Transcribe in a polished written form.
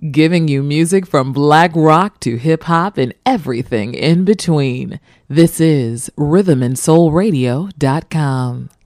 giving you music from black rock to hip hop and everything in between. This is rhythmandsoulradio.com.